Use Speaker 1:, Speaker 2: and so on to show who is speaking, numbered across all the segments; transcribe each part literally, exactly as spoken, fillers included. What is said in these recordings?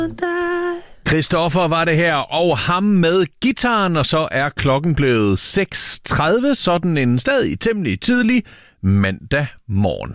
Speaker 1: Christoffer var det her, og ham med gitaren, og så er klokken blevet seks tredive, sådan en stadig temmelig tidlig mandag morgen.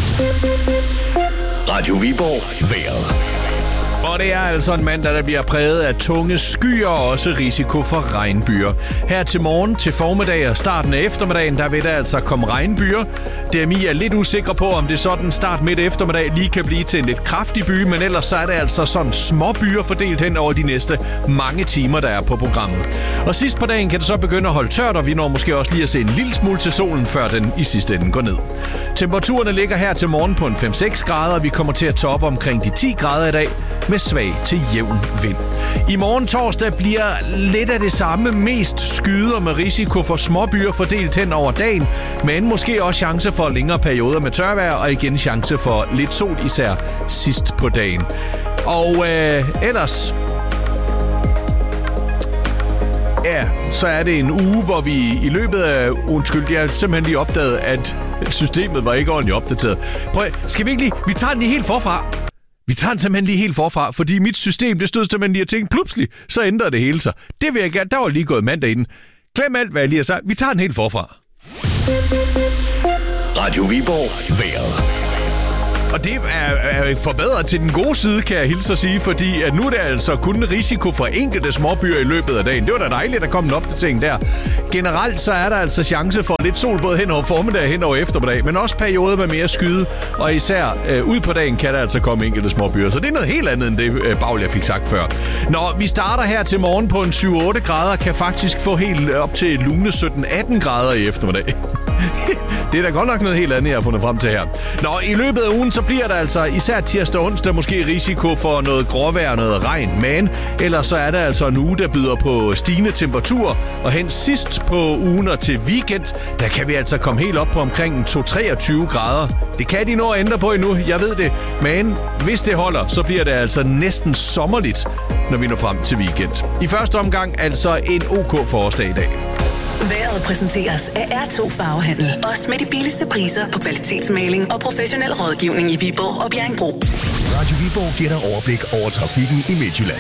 Speaker 2: Radio Viborg vejret.
Speaker 1: Og det er altså en mandag, der bliver præget af tunge skyer og også risiko for regnbyer. Her til morgen, til formiddag og starten af eftermiddagen, der vil der altså komme regnbyer. D M I er lidt usikre på, om det sådan start midt eftermiddag lige kan blive til en lidt kraftig by, men ellers så er det altså sådan små byer fordelt hen over de næste mange timer, der er på programmet. Og sidst på dagen kan det så begynde at holde tørt, og vi når måske også lige at se en lille smule til solen, før den i sidste ende går ned. Temperaturerne ligger her til morgen på en fem seks grader, og vi kommer til at toppe omkring de ti grader i dag, med svag til jævn vind. I morgen torsdag bliver lidt af det samme, mest skyder med risiko for småbyer fordelt hen over dagen, men måske også chance for længere perioder med tørvejr, og igen chance for lidt sol, især sidst på dagen. Og øh, ellers... Ja, så er det en uge, hvor vi i løbet af... Undskyld, jeg har simpelthen lige opdaget, at systemet var ikke ordentligt opdateret. Prøv, skal vi ikke lige... Vi tager den lige helt forfra. Vi tager den simpelthen lige helt forfra, fordi mit system, det stod simpelthen lige og tænkte, pludselig, så ændrer det hele sig. Det vil jeg gerne. Der var lige gået mandag i den. Glem alt, hvad jeg lige har sagt. Vi tager den helt forfra.
Speaker 2: Radio Viborg vejret.
Speaker 1: Og det er, er forbedret til den gode side, kan jeg hilse at sige, fordi at nu er der altså kun risiko for enkelte småbyer i løbet af dagen. Det var da dejligt, at der kom en opdatering der. Generelt så er der altså chance for lidt sol både hen over formiddag og hen over eftermiddag, men også perioder med mere skyde, og især øh, ud på dagen kan der altså komme enkelte småbyer. Så det er noget helt andet end det, øh, Bagl, jeg fik sagt før. Når vi starter her til morgen på en syv otte grader, kan faktisk få helt op til lune sytten atten grader i eftermiddag. Det er da godt nok noget helt andet, jeg har fundet frem til her. Nå, i løbet af ugen, så bliver der altså især tirsdag og onsdag måske risiko for noget gråvejr og noget regn. Men ellers så er der altså en uge, der byder på stigende temperatur. Og hen sidst på ugen og til weekend, der kan vi altså komme helt op på omkring to til treogtyve grader. Det kan de nå at ændre på endnu, jeg ved det. Men hvis det holder, så bliver det altså næsten sommerligt, når vi når frem til weekend. I første omgang altså en OK forårsdag i dag.
Speaker 3: Vejret præsenteres af R to Farvehandel. Også med de billigste priser på kvalitetsmaling og professionel rådgivning i Viborg og Bjerringbro.
Speaker 2: Radio Viborg giver dig overblik over trafikken i Midtjylland.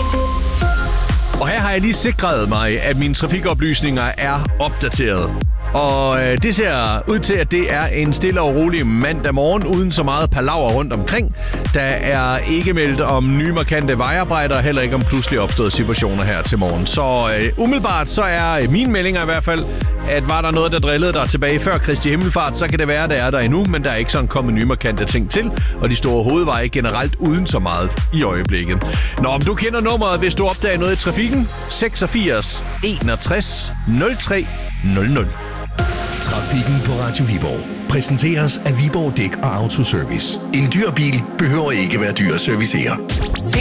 Speaker 1: Og her har jeg lige sikret mig, at mine trafikoplysninger er opdateret. Og øh, det ser ud til, at det er en stille og rolig mandag morgen, uden så meget palaver rundt omkring. Der er ikke meldt om nye markante vejarbejder, og heller ikke om pludselig opståede situationer her til morgen. Så øh, umiddelbart så er mine meldinger i hvert fald, at var der noget, der drillede der tilbage før Kristi Himmelfart, så kan det være, at det er der endnu, men der er ikke sådan kommet nye markante ting til, og de store hovedveje generelt uden så meget i øjeblikket. Nå, om du kender nummeret, hvis du opdager noget i trafikken, seksogfirs enogtres nul tre nul nul.
Speaker 2: Trafikken på Radio Viborg præsenteres af Viborg Dæk og Autoservice. En dyr bil behøver ikke være dyr at servicere.